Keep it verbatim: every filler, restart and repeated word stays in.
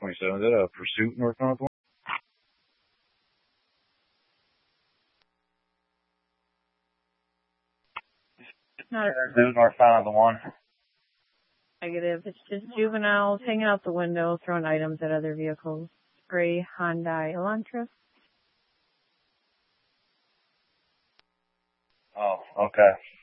twenty-seven. Is that a pursuit North North one? Not Those North Side of the one. negative. It's just juveniles hanging out the window, throwing items at other vehicles. Gray Hyundai Elantra. Oh, okay.